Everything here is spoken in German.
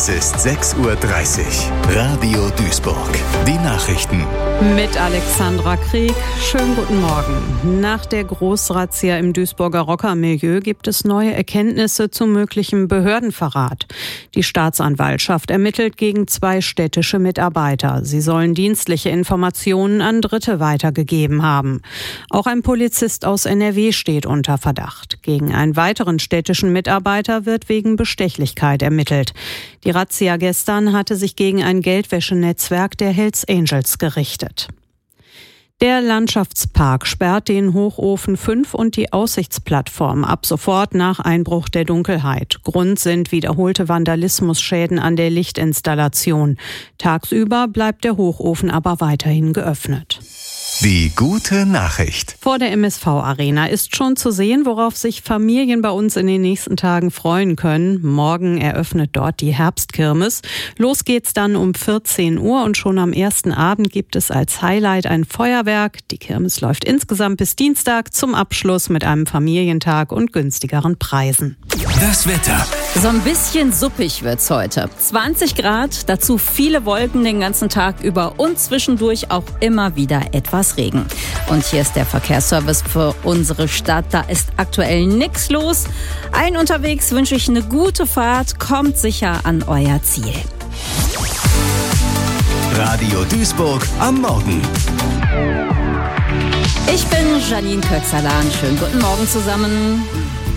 Es ist 6:30 Uhr. Radio Duisburg. Die Nachrichten. Mit Alexandra Krieg. Schönen guten Morgen. Nach der Großrazzia im Duisburger Rockermilieu gibt es neue Erkenntnisse zu möglichem Behördenverrat. Die Staatsanwaltschaft ermittelt gegen 2 städtische Mitarbeiter. Sie sollen dienstliche Informationen an Dritte weitergegeben haben. Auch ein Polizist aus NRW steht unter Verdacht. Gegen einen weiteren städtischen Mitarbeiter wird wegen Bestechlichkeit ermittelt. Die Razzia gestern hatte sich gegen ein Geldwäschenetzwerk der Hells Angels gerichtet. Der Landschaftspark sperrt den Hochofen 5 und die Aussichtsplattform ab sofort nach Einbruch der Dunkelheit. Grund sind wiederholte Vandalismusschäden an der Lichtinstallation. Tagsüber bleibt der Hochofen aber weiterhin geöffnet. Die gute Nachricht. Vor der MSV-Arena ist schon zu sehen, worauf sich Familien bei uns in den nächsten Tagen freuen können. Morgen eröffnet dort die Herbstkirmes. Los geht's dann um 14 Uhr und schon am ersten Abend gibt es als Highlight ein Feuerwerk. Die Kirmes läuft insgesamt bis Dienstag, zum Abschluss mit einem Familientag und günstigeren Preisen. Das Wetter. So ein bisschen suppig wird's heute. 20 Grad, dazu viele Wolken den ganzen Tag über und zwischendurch auch immer wieder etwas Regen. Und hier ist der Verkehrsservice für unsere Stadt. Da ist aktuell nichts los. Allen unterwegs wünsche ich eine gute Fahrt. Kommt sicher an euer Ziel. Radio Duisburg am Morgen. Ich bin Janine Kötzalan. Schönen guten Morgen zusammen.